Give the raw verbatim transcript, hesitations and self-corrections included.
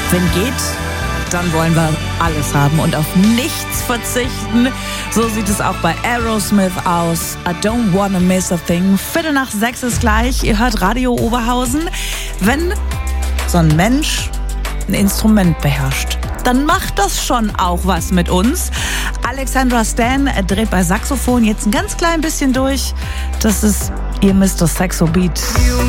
Wenn geht, dann wollen wir alles haben und auf nichts verzichten. So sieht es auch bei Aerosmith aus. I don't wanna miss a thing. Viertel nach sechs ist gleich. Ihr hört Radio Oberhausen. Wenn so ein Mensch ein Instrument beherrscht, dann macht das schon auch was mit uns. Alexandra Stan dreht bei Saxophon jetzt ein ganz klein bisschen durch. Das ist ihr Mister Saxo Beat.